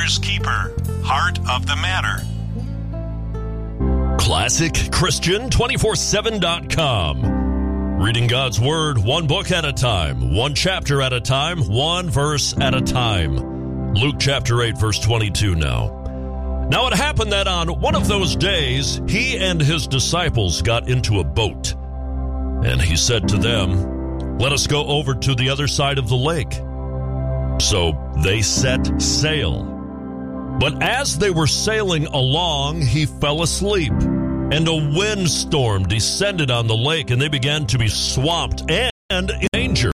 Brother's Keeper, Heart of the Matter. ClassicChristian247.com. Reading God's Word one book at a time, one chapter at a time, one verse at a time. Luke chapter 8, verse 22 now. Now it happened that on one of those days, he and his disciples got into a boat. And he said to them, "Let us go over to the other side of the lake." So they set sail. But as they were sailing along, he fell asleep. And a windstorm descended on the lake, and they began to be swamped and in danger.